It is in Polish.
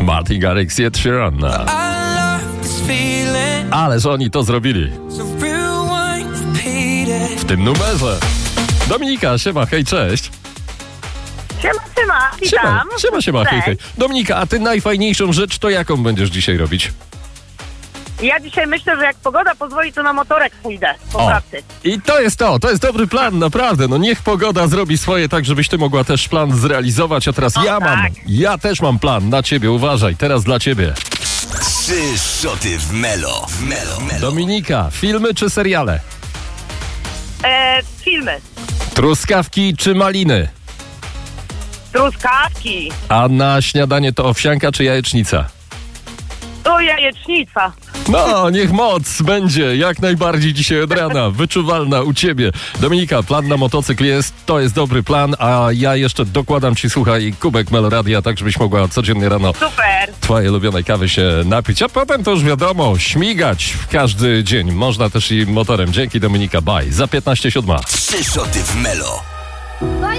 Martin Garrix i Ed Sheeran. Ależ oni to zrobili w tym numerze. Dominika, siema, hej, cześć. Siema, witam. Siema, hej, hej. Dominika, a ty najfajniejszą rzecz to jaką będziesz dzisiaj robić? Ja dzisiaj myślę, że jak pogoda pozwoli, to na motorek pójdę po pracy. I to jest dobry plan, naprawdę. No niech pogoda zrobi swoje tak, żebyś ty mogła też plan zrealizować, a teraz ja też mam plan na ciebie, uważaj, teraz dla ciebie. 3 szoty w Melo. Dominika, filmy czy seriale? Filmy. Truskawki czy maliny? Truskawki. A na śniadanie to owsianka czy jajecznica? To jajecznica. No, niech moc będzie jak najbardziej dzisiaj od rana, wyczuwalna u ciebie. Dominika, plan na motocykl to jest dobry plan, a ja jeszcze dokładam ci, słuchaj, kubek Meloradia, tak żebyś mogła codziennie rano Super. twojej ulubionej kawy się napić, a potem to już wiadomo, śmigać w każdy dzień. Można też i motorem. Dzięki, Dominika, bye. Za 15:07. 3 szoty w Melo.